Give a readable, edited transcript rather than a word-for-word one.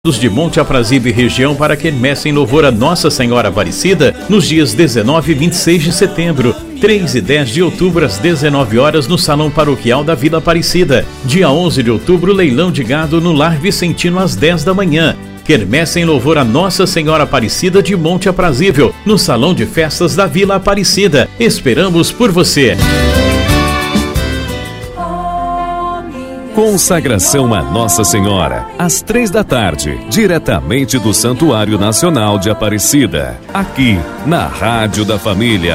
de Monte Aprazível e região para a quermesse em louvor a Nossa Senhora Aparecida nos dias 19 e 26 de setembro, 3 e 10 de outubro às 19 horas no Salão Paroquial da Vila Aparecida. Dia 11 de outubro, leilão de gado no Lar Vicentino às 10 da manhã. Quermesse em louvor a Nossa Senhora Aparecida de Monte Aprazível, no Salão de Festas da Vila Aparecida. Esperamos por você! Consagração a Nossa Senhora, às 3 da tarde, diretamente do Santuário Nacional de Aparecida, aqui na Rádio da Família.